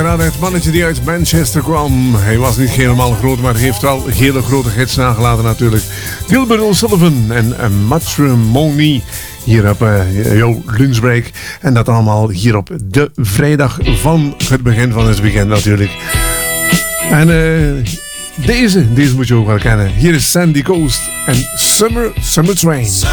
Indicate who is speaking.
Speaker 1: inderdaad het mannetje die uit Manchester kwam. Hij was niet helemaal groot, maar heeft wel hele grote hits nagelaten natuurlijk. Gilbert O'Sullivan en Matrimony hier op jouw lunchbreak. En dat allemaal hier op de vrijdag van het begin van het weekend natuurlijk. En deze moet je ook wel kennen. Hier is Sandy Coast en Summer Train.